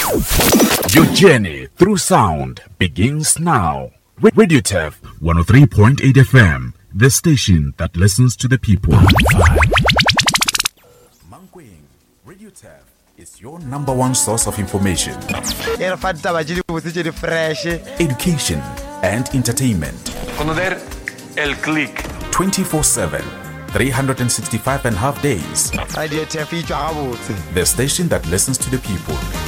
Your journey through sound begins now. Radio Turf 103.8 FM, the station that listens to the people. Mankweng, Radio Turf is your number one source of information, education, and entertainment. Conocer el click 24/7, 365 and a half days. Radio Turf, the station that listens to the people.